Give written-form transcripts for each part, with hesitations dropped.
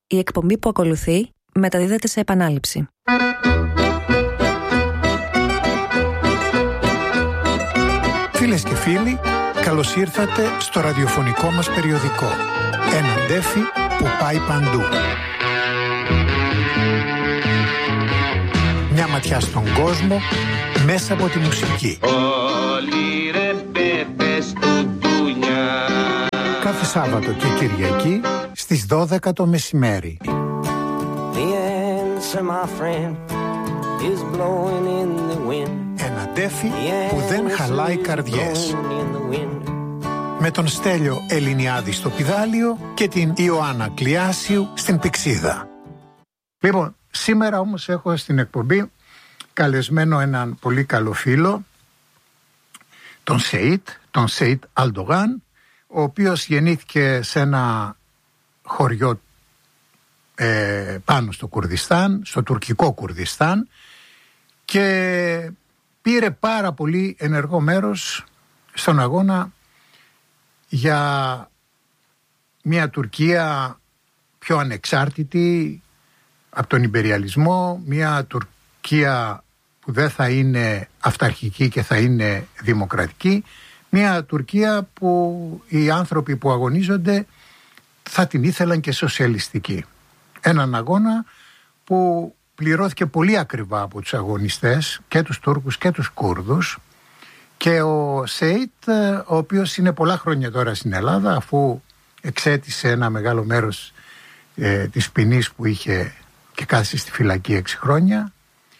Η εκπομπή που ακολουθεί μεταδίδεται σε επανάληψη. Φίλες και φίλοι, καλώς ήρθατε στο ραδιοφωνικό μας περιοδικό. Ένα ντέφι που πάει παντού. Μια ματιά στον κόσμο μέσα από τη μουσική. Όλοι ρε μπέμπες του ντουνιά. Κάθε Σάββατο και Κυριακή στις 12 το μεσημέρι. Ένα ντέφι που δεν χαλάει καρδιές. Με τον Στέλιο Ελληνιάδη στο πηδάλιο και την Ιωάννα Κλιάσιου στην πηξίδα. Λοιπόν, σήμερα όμως έχω στην εκπομπή καλεσμένο έναν πολύ καλό φίλο, τον Σεΐτ Αλντογάν, ο οποίος γεννήθηκε σε ένα χωριό πάνω στο Κουρδιστάν, στο τουρκικό Κουρδιστάν, και πήρε πάρα πολύ ενεργό μέρος στον αγώνα για μια Τουρκία πιο ανεξάρτητη από τον ιμπεριαλισμό, μια Τουρκία που δεν θα είναι αυταρχική και θα είναι δημοκρατική, μια Τουρκία που οι άνθρωποι που αγωνίζονται θα την ήθελαν και σοσιαλιστική. Έναν αγώνα που πληρώθηκε πολύ ακριβά από τους αγωνιστές, και τους Τούρκους και τους Κούρδους, και ο Σεΐτ, ο οποίος είναι πολλά χρόνια τώρα στην Ελλάδα, αφού εξέτησε ένα μεγάλο μέρος της ποινής που είχε και κάθισε στη φυλακή 6 χρόνια,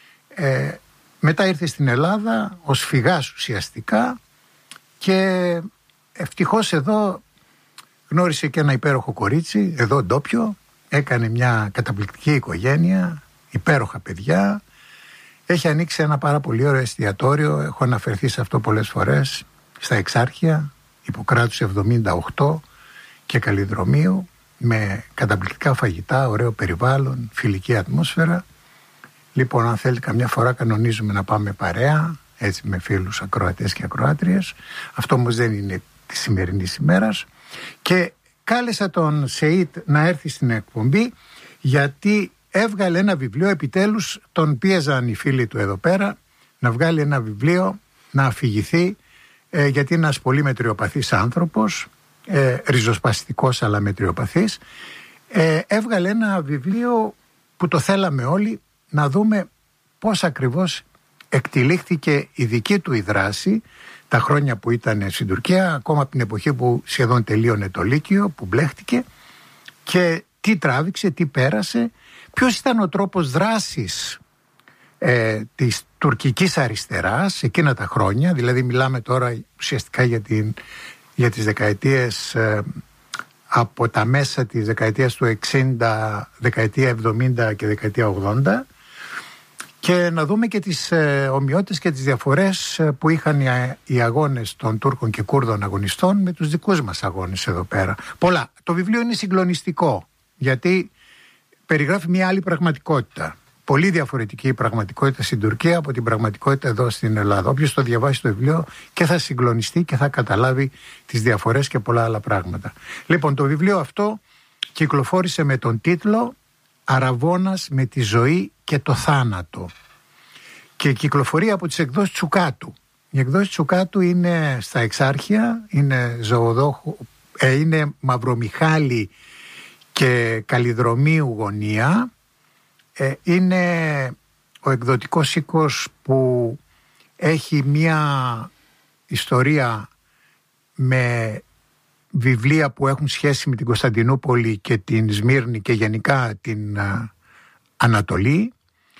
μετά ήρθε στην Ελλάδα ως φυγάς ουσιαστικά, και ευτυχώς εδώ γνώρισε και ένα υπέροχο κορίτσι, εδώ ντόπιο, έκανε μια καταπληκτική οικογένεια, υπέροχα παιδιά, έχει ανοίξει ένα πάρα πολύ ωραίο εστιατόριο, έχω αναφερθεί σε αυτό πολλές φορές, στα Εξάρχεια, Ιπποκράτους 78 και Καλλιδρομίου, με καταπληκτικά φαγητά, ωραίο περιβάλλον, φιλική ατμόσφαιρα. Λοιπόν, αν θέλετε καμιά φορά κανονίζουμε να πάμε παρέα, έτσι με φίλους ακροατές και ακροάτριες. Αυτό όμως δεν είναι τη σημερινή ημέρας. Και κάλεσα τον Σεΐτ να έρθει στην εκπομπή, γιατί έβγαλε ένα βιβλίο, επιτέλους τον πίεζαν οι φίλοι του εδώ πέρα να βγάλει ένα βιβλίο, να αφηγηθεί, γιατί είναι ένας πολύ μετριοπαθής άνθρωπος, ριζοσπαστικός αλλά μετριοπαθής. Έβγαλε ένα βιβλίο που το θέλαμε όλοι να δούμε πώς ακριβώς εκτυλίχθηκε η δική του η δράση τα χρόνια που ήταν στην Τουρκία, ακόμα από την εποχή που σχεδόν τελείωνε το Λύκειο, που μπλέχτηκε, και τι τράβηξε, τι πέρασε, ποιος ήταν ο τρόπος δράσης της τουρκικής αριστεράς εκείνα τα χρόνια. Δηλαδή μιλάμε τώρα ουσιαστικά για τις δεκαετίες από τα μέσα της δεκαετίας του 60, δεκαετία 70 και δεκαετία 80, και να δούμε και τις ομοιότητες και τις διαφορές που είχαν οι αγώνες των Τούρκων και Κούρδων αγωνιστών με τους δικούς μας αγώνες εδώ πέρα. Πολλά. Το βιβλίο είναι συγκλονιστικό, γιατί περιγράφει μια άλλη πραγματικότητα. Πολύ διαφορετική η πραγματικότητα στην Τουρκία από την πραγματικότητα εδώ στην Ελλάδα. Όποιος το διαβάσει το βιβλίο και θα συγκλονιστεί και θα καταλάβει τις διαφορές και πολλά άλλα πράγματα. Λοιπόν, το βιβλίο αυτό κυκλοφόρησε με τον τίτλο «Αραβώνας με τη ζωή και το θάνατο» και κυκλοφορεί από τις εκδόσεις Τσουκάτου. Οι εκδόσεις Τσουκάτου είναι στα Εξάρχεια, είναι είναι Μαυρομιχάλη και Καλλιδρομίου γωνία. Είναι ο εκδοτικός οίκος που έχει μια ιστορία με βιβλία που έχουν σχέση με την Κωνσταντινούπολη και την Σμύρνη και γενικά την Ανατολή,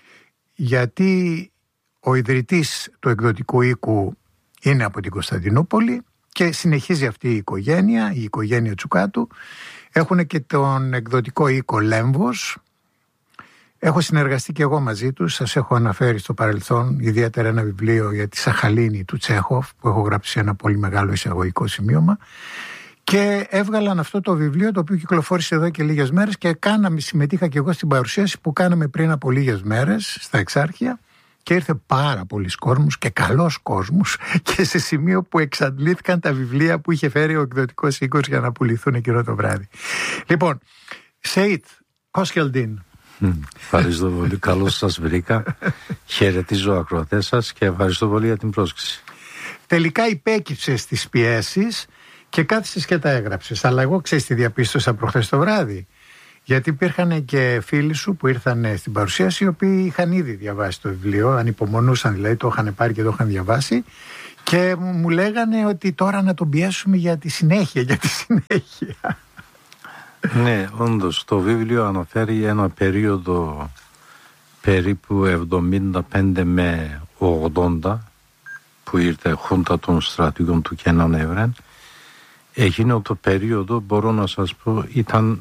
γιατί ο ιδρυτής του εκδοτικού οίκου είναι από την Κωνσταντινούπολη και συνεχίζει αυτή η οικογένεια Τσουκάτου. Έχουν και τον εκδοτικό οίκο Λέμβος. Έχω συνεργαστεί και εγώ μαζί τους, σας έχω αναφέρει στο παρελθόν ιδιαίτερα ένα βιβλίο για τη Σαχαλίνη του Τσέχοφ, που έχω γράψει ένα πολύ μεγάλο εισαγωγικό σημείωμα, και έβγαλαν αυτό το βιβλίο, το οποίο κυκλοφόρησε εδώ και λίγες μέρες, και συμμετείχα και εγώ στην παρουσίαση που κάναμε πριν από λίγες μέρες στα Εξάρχεια, και ήρθε πάρα πολλοί κόσμος και καλός κόσμος, και σε σημείο που εξαντλήθηκαν τα βιβλία που είχε φέρει ο εκδοτικός οίκος για να πουληθούν εκείνο το βράδυ. Λοιπόν, Σεΐτ, Πώς Κελντίν. Ευχαριστώ πολύ. Καλώς σας βρήκα. Χαιρετίζω ακροατές σας και ευχαριστώ πολύ για την πρόσκληση. Τελικά υπέκυψες τις πιέσεις και κάθισες και τα έγραψες. Αλλά εγώ ξέρεις τι διαπίστωσα προχθές το βράδυ. Γιατί υπήρχαν και φίλοι σου που ήρθαν στην παρουσίαση, οι οποίοι είχαν ήδη διαβάσει το βιβλίο, ανυπομονούσαν δηλαδή, το είχαν πάρει και το είχαν διαβάσει. Και μου λέγανε ότι τώρα να τον πιέσουμε για τη συνέχεια, Ναι, όντως, το βιβλίο αναφέρει ένα περίοδο περίπου 75 με 80 που ήρθε χούντα των στρατηγών του Κέναν Έβρεν. Εκείνο το περίοδο, μπορώ να σας πω, ήταν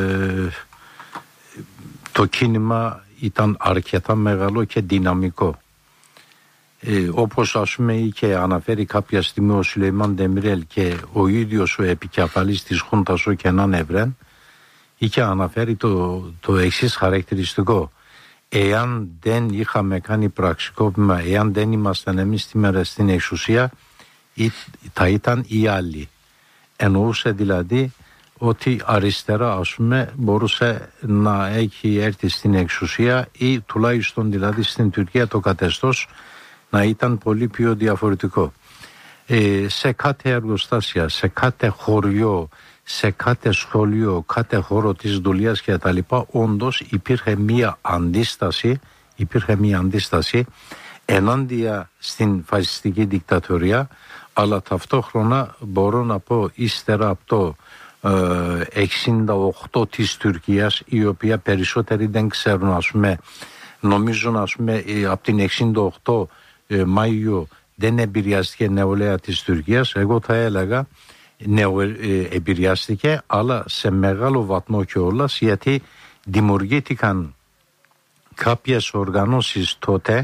το κίνημα ήταν αρκετά μεγάλο και δυναμικό. Όπως ας πούμε είχε αναφέρει κάποια στιγμή ο Σουλεϊμάν Ντεμιρέλ και ο ίδιος ο επικεφαλής της Χούντας ο Κέναν Έβρεν είχε αναφέρει το εξής χαρακτηριστικό: εάν δεν είχαμε κάνει πραξικόπημα, εάν δεν ήμασταν εμείς σήμερα στην εξουσία, θα ήταν οι άλλοι. Εννοούσε δηλαδή ότι αριστερά ας πούμε μπορούσε να έχει έρθει στην εξουσία ή τουλάχιστον δηλαδή στην Τουρκία το καθεστώς να ήταν πολύ πιο διαφορετικό. Σε κάθε εργοστάσια, σε κάθε χωριό, σε κάθε σχολείο, κάθε χώρο της δουλειάς και τα λοιπά, όντως υπήρχε μία αντίσταση ενάντια στην φασιστική δικτατορία, αλλά ταυτόχρονα μπορώ να πω ύστερα από το 68 της Τουρκίας, η οποία περισσότεροι δεν ξέρουν, ας πούμε, νομίζουν ας πούμε από την 68 Μάιο δεν επηρεάστηκε νεολαία της Τουρκίας. Εγώ θα έλεγα επηρεάστηκε, αλλά σε μεγάλο βαθμό κιόλας, γιατί δημιουργήθηκαν κάποιες οργανώσεις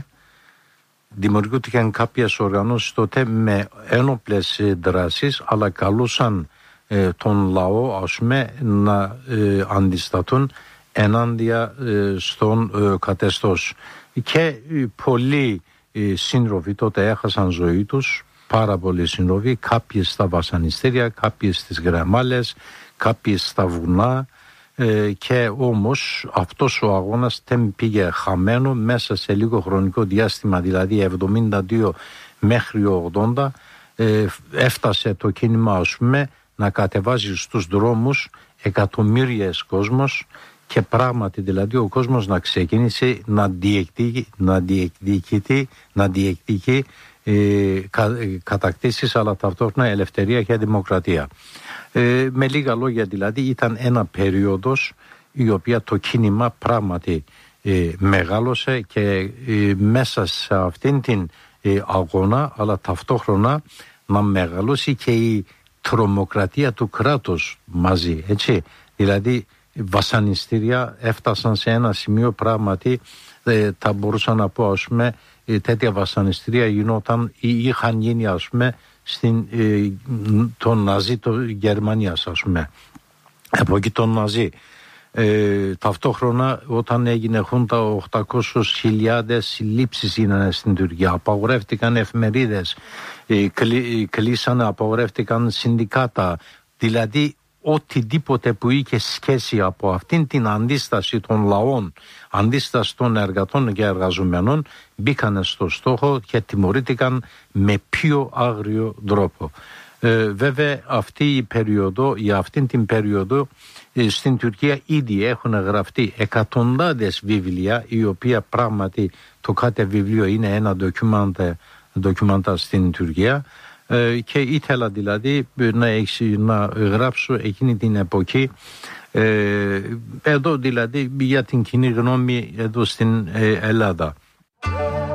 τότε με ένοπλες δράσεις, αλλά καλούσαν τον λαό ας πούμε να αντισταθούν ενάντια στον καθεστώς. Και πολλοί σύντροφοι τότε έχασαν ζωή τους, πάρα πολλοί σύντροφοι, κάποιοι στα βασανιστήρια, κάποιοι στις γραμμάλες, κάποιοι στα βουνά, και όμως αυτός ο αγώνας δεν πήγε χαμένο. Μέσα σε λίγο χρονικό διάστημα, δηλαδή 72 μέχρι 80, έφτασε το κίνημα ας πούμε να κατεβάζει στους δρόμους εκατομμύριες κόσμος, και πράγματι δηλαδή ο κόσμος να ξεκίνησε να διεκδικεί κατακτήσεις, αλλά ταυτόχρονα ελευθερία και δημοκρατία. Με λίγα λόγια δηλαδή ήταν ένα περίοδος η οποία το κίνημα πράγματι μεγάλωσε και μέσα σε αυτήν την αγώνα, αλλά ταυτόχρονα να μεγαλώσει και η τρομοκρατία του κράτους μαζί, έτσι. Δηλαδή βασανιστήρια έφτασαν σε ένα σημείο πράγματι, θα μπορούσα να πω ας πούμε τέτοια βασανιστήρια γινόταν ή είχαν γίνει ας πούμε τον Ναζί Γερμανίας ας πούμε, από εκεί τον Ναζί. Ταυτόχρονα όταν έγινε χούντα 800.000 συλλήψεις γίνανε στην Τουρκία, απαγορεύτηκαν εφημερίδες, κλείσανε, απαγορεύτηκαν συνδικάτα, δηλαδή οτιδήποτε που είχε σχέση από αυτήν την αντίσταση των λαών, αντίσταση των εργατών και εργαζομένων, μπήκανε στο στόχο και τιμωρήθηκαν με πιο άγριο τρόπο. Βέβαια για αυτήν την περίοδο στην Τουρκία ήδη έχουν γραφτεί εκατοντάδες βιβλία, η οποία πράγματι το κάθε βιβλίο είναι ένα ντοκιμάντα στην Τουρκία, και ήθελα δηλαδή να γράψω εκείνη την εποχή εδώ δηλαδή για την κοινή γνώμη εδώ στην Ελλάδα.